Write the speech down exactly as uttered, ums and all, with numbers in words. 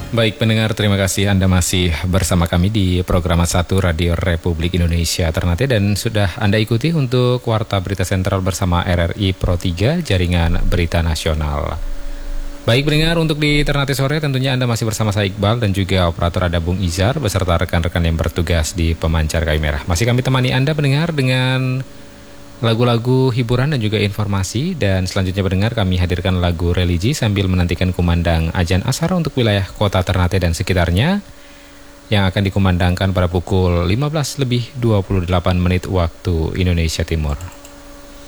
Baik pendengar, terima kasih Anda masih bersama kami di program satu Radio Republik Indonesia Ternate dan sudah Anda ikuti untuk Warta Berita Sentral bersama R R I Pro tiga, Jaringan Berita Nasional. Baik pendengar, untuk di Ternate sore tentunya Anda masih bersama saya Iqbal dan juga operator ada Bung Izar beserta rekan-rekan yang bertugas di pemancar kayu merah. Masih kami temani Anda pendengar dengan lagu-lagu hiburan dan juga informasi, dan selanjutnya pendengar kami hadirkan lagu religi sambil menantikan kumandang Ajan Ashar untuk wilayah kota Ternate dan sekitarnya yang akan dikumandangkan pada pukul lima belas lebih dua puluh delapan menit waktu Indonesia Timur.